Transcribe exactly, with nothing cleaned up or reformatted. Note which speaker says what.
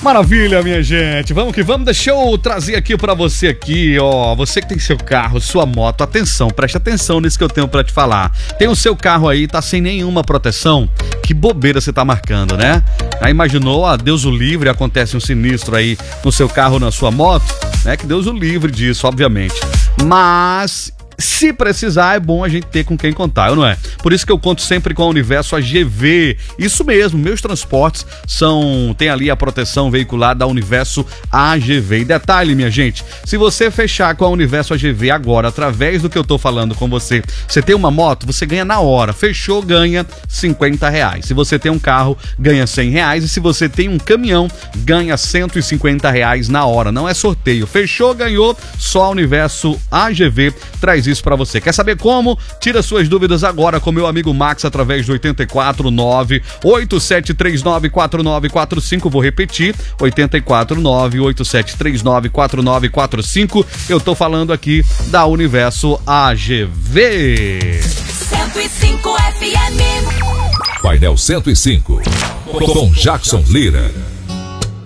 Speaker 1: Maravilha, minha gente. Vamos que vamos. Deixa eu trazer aqui pra você aqui, ó. Você que tem seu carro, sua moto. Atenção, preste atenção nisso que eu tenho pra te falar. Tem o seu carro aí, tá sem nenhuma proteção. Que bobeira você tá marcando, né? Já imaginou? Ah, Deus o livre, acontece um sinistro aí no seu carro, na sua moto, né? Que Deus o livre disso, obviamente. Mas... se precisar, é bom a gente ter com quem contar, não é? Por isso que eu conto sempre com a Universo A G V. Isso mesmo, meus transportes são... tem ali a proteção veicular da Universo A G V. E detalhe, minha gente, se você fechar com a Universo A G V agora, através do que eu tô falando com você, você tem uma moto, você ganha na hora. Fechou, ganha cinquenta reais. Se você tem um carro, ganha cem reais. E se você tem um caminhão, ganha cento e cinquenta reais na hora. Não é sorteio. Fechou, ganhou. Só a Universo A G V traz isso pra você. Quer saber como? Tira suas dúvidas agora com meu amigo Max através do oito quatro nove, oito sete três nove, quatro nove quatro cinco. Vou repetir, oito quatro nove, oito sete três nove, quatro nove quatro cinco. Eu tô falando aqui da Universo A G V.
Speaker 2: cento e cinco F M.
Speaker 3: Painel cento e cinco com Jackson Lira.